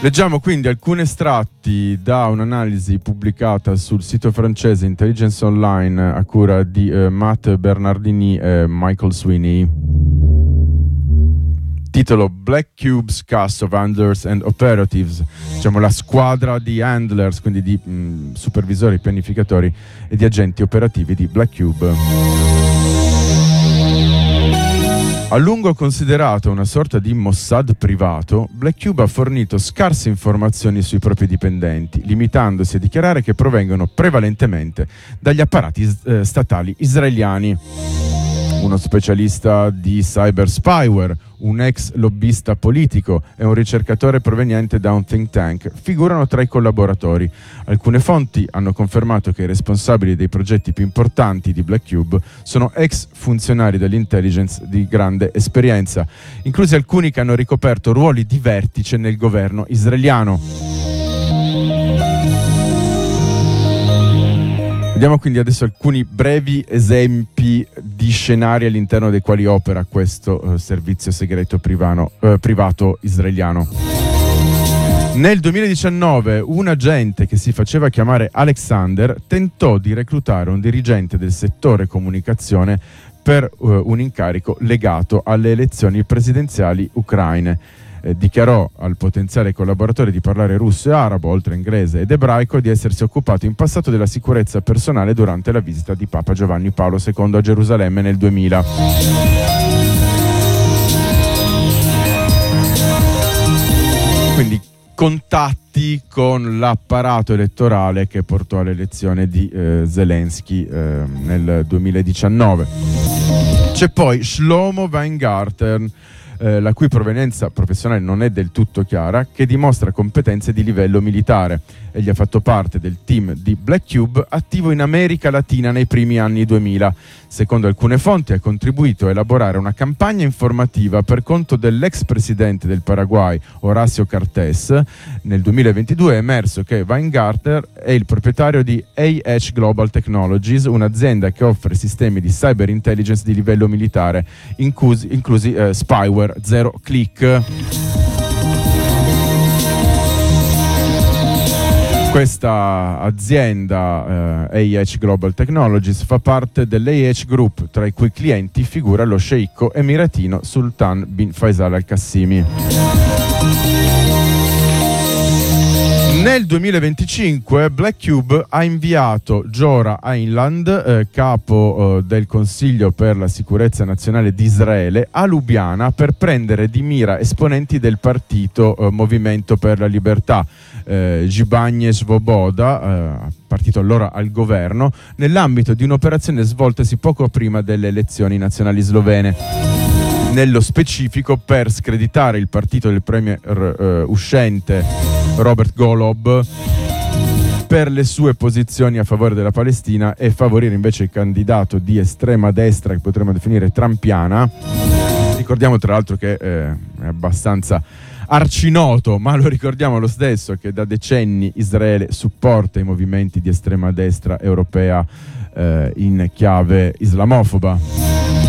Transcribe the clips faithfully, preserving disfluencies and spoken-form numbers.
Leggiamo quindi alcuni estratti da un'analisi pubblicata sul sito francese Intelligence Online a cura di eh, Matt Bernardini e Michael Sweeney. Titolo Black Cube's Cast of Handlers and Operatives, diciamo la squadra di handlers, quindi di mh, supervisori, pianificatori e di agenti operativi di Black Cube. A lungo considerato una sorta di Mossad privato, Black Cube ha fornito scarse informazioni sui propri dipendenti, limitandosi a dichiarare che provengono prevalentemente dagli apparati eh, statali israeliani. Uno specialista di cyber spyware, un ex lobbista politico e un ricercatore proveniente da un think tank figurano tra i collaboratori. Alcune fonti hanno confermato che i responsabili dei progetti più importanti di Black Cube sono ex funzionari dell'intelligence di grande esperienza, inclusi alcuni che hanno ricoperto ruoli di vertice nel governo israeliano. Vediamo quindi adesso alcuni brevi esempi di scenari all'interno dei quali opera questo uh, servizio segreto privano, uh, privato israeliano. Nel duemiladiciannove un agente che si faceva chiamare Alexander tentò di reclutare un dirigente del settore comunicazione per uh, un incarico legato alle elezioni presidenziali ucraine. Eh, dichiarò al potenziale collaboratore di parlare russo e arabo, oltre inglese ed ebraico, di essersi occupato in passato della sicurezza personale durante la visita di Papa Giovanni Paolo secondo a Gerusalemme nel duemila. Quindi contatti con l'apparato elettorale che portò all'elezione di eh, Zelensky eh, nel duemiladiciannove. C'è poi Shlomo Weingarten, Eh, la cui provenienza professionale non è del tutto chiara, che dimostra competenze di livello militare. Egli ha fatto parte del team di Black Cube attivo in America Latina nei primi anni duemila. Secondo alcune fonti ha contribuito a elaborare una campagna informativa per conto dell'ex presidente del Paraguay, Horacio Cartes. Nel duemilaventidue è emerso che Weingarten è il proprietario di A H Global Technologies, un'azienda che offre sistemi di cyber intelligence di livello militare, inclusi, inclusi eh, spyware zero click. Questa azienda eh, A H Global Technologies fa parte dell'A H Group, tra i cui clienti figura lo sceicco emiratino Sultan bin Faisal Al Qassimi. Nel duemilaventicinque Black Cube ha inviato Giora Heinland, eh, capo eh, del Consiglio per la sicurezza nazionale di Israele, a Lubiana per prendere di mira esponenti del partito eh, Movimento per la Libertà, eh, Zbigniew Svoboda, eh, partito allora al governo, nell'ambito di un'operazione svoltasi poco prima delle elezioni nazionali slovene. Nello specifico per screditare il partito del premier eh, uscente Robert Golob per le sue posizioni a favore della Palestina e favorire invece il candidato di estrema destra che potremmo definire trampiana. Ricordiamo tra l'altro che eh, è abbastanza arcinoto, ma lo ricordiamo lo stesso, che da decenni Israele supporta i movimenti di estrema destra europea eh, in chiave islamofoba.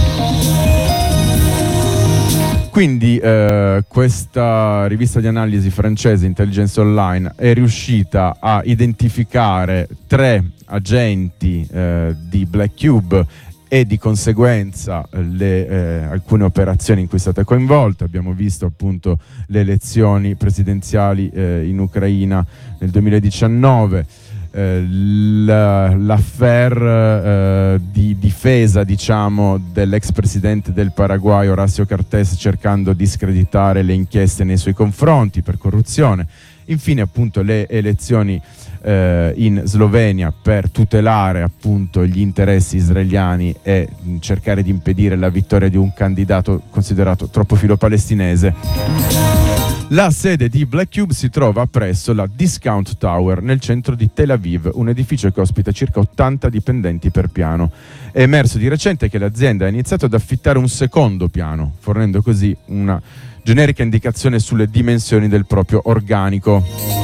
Quindi eh, questa rivista di analisi francese Intelligence Online è riuscita a identificare tre agenti eh, di Black Cube e di conseguenza le, eh, alcune operazioni in cui è stata coinvolta. Abbiamo visto appunto le elezioni presidenziali eh, in Ucraina nel duemiladiciannove, l'affaire eh, di difesa, diciamo, dell'ex presidente del Paraguay Horacio Cartes, cercando di screditare le inchieste nei suoi confronti per corruzione. Infine appunto le elezioni eh, in Slovenia per tutelare appunto gli interessi israeliani e mh, cercare di impedire la vittoria di un candidato considerato troppo filo-palestinese. La sede di Black Cube si trova presso la Discount Tower nel centro di Tel Aviv, un edificio che ospita circa ottanta dipendenti per piano. È emerso di recente che l'azienda ha iniziato ad affittare un secondo piano, fornendo così una generica indicazione sulle dimensioni del proprio organico.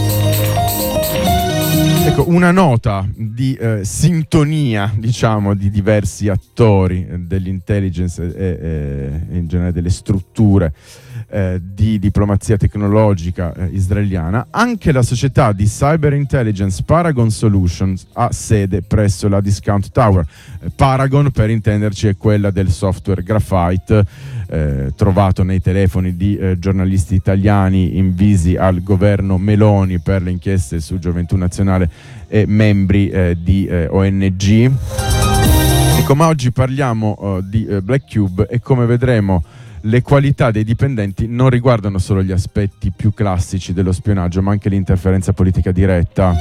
Ecco, una nota di eh, sintonia, diciamo, di diversi attori eh, dell'intelligence e, e, e in genere delle strutture eh, di diplomazia tecnologica eh, israeliana. Anche la società di cyber intelligence Paragon Solutions ha sede presso la Discount Tower. Eh, Paragon, per intenderci, è quella del software Graphite, eh, trovato nei telefoni di eh, giornalisti italiani invisi al governo Meloni per le inchieste su Gioventù Nazionale e membri eh, di eh, O N G. Ecco, ma oggi parliamo uh, di uh, Black Cube, e come vedremo le qualità dei dipendenti non riguardano solo gli aspetti più classici dello spionaggio, ma anche l'interferenza politica diretta.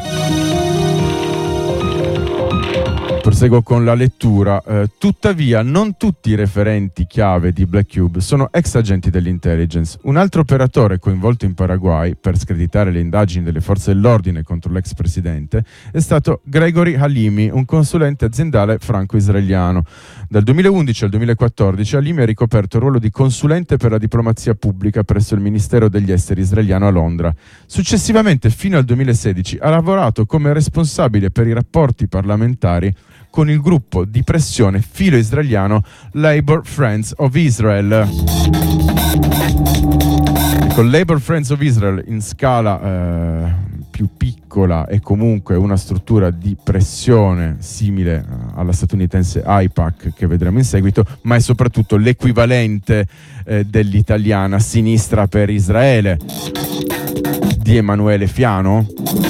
Proseguo con la lettura. Eh, tuttavia, non tutti i referenti chiave di Black Cube sono ex agenti dell'intelligence. Un altro operatore coinvolto in Paraguay per screditare le indagini delle forze dell'ordine contro l'ex presidente è stato Gregory Halimi, un consulente aziendale franco-israeliano. Dal duemilaundici al duemilaquattordici Halimi ha ricoperto il ruolo di consulente per la diplomazia pubblica presso il Ministero degli Esteri israeliano a Londra. Successivamente, fino al duemilasedici, ha lavorato come responsabile per i rapporti parlamentari con il gruppo di pressione filo-israeliano Labour Friends of Israel. Con Labour Friends of Israel in scala eh, più piccola e comunque una struttura di pressione simile eh, alla statunitense AIPAC, che vedremo in seguito, ma è soprattutto l'equivalente eh, dell'italiana Sinistra per Israele di Emanuele Fiano.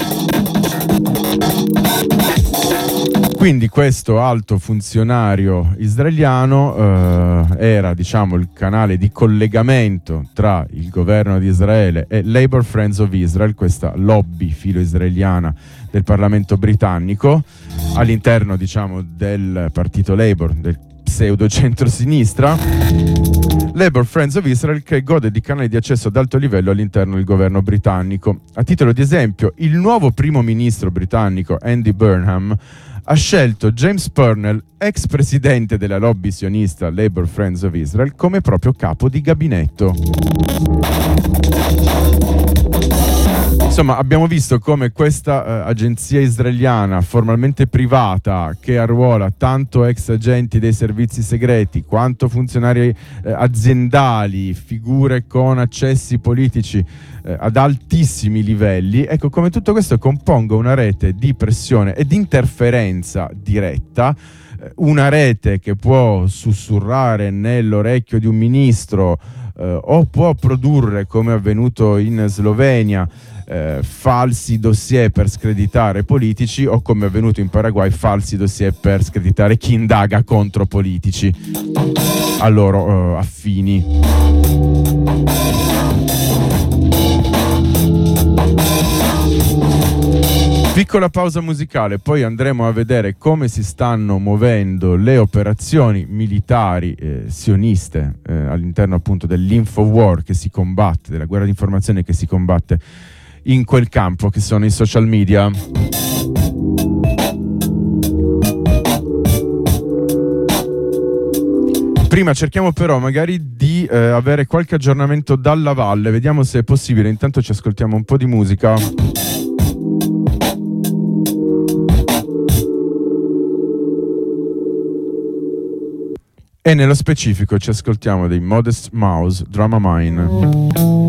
Quindi questo alto funzionario israeliano eh, era, diciamo, il canale di collegamento tra il governo di Israele e Labour Friends of Israel, questa lobby filo-israeliana del Parlamento britannico, all'interno, diciamo, del partito Labour, del pseudo centro-sinistra. Labour Friends of Israel, che gode di canali di accesso ad alto livello all'interno del governo britannico. A titolo di esempio, il nuovo primo ministro britannico Andy Burnham ha scelto James Purnell, ex presidente della lobby sionista Labour Friends of Israel, come proprio capo di gabinetto. Insomma, abbiamo visto come questa eh, agenzia israeliana, formalmente privata, che arruola tanto ex agenti dei servizi segreti quanto funzionari eh, aziendali, figure con accessi politici eh, ad altissimi livelli, ecco come tutto questo componga una rete di pressione e di interferenza diretta, eh, una rete che può sussurrare nell'orecchio di un ministro eh, o può produrre, come è avvenuto in Slovenia, Eh, falsi dossier per screditare politici, o come è avvenuto in Paraguay, falsi dossier per screditare chi indaga contro politici a loro eh, affini. Piccola pausa musicale, poi andremo a vedere come si stanno muovendo le operazioni militari eh, sioniste eh, all'interno appunto dell'Infowar che si combatte, della guerra di informazione che si combatte in quel campo che sono i social media. Prima cerchiamo però magari di eh, avere qualche aggiornamento dalla valle, vediamo se è possibile. Intanto ci ascoltiamo un po' di musica. E nello specifico ci ascoltiamo dei Modest Mouse, Drama Mine.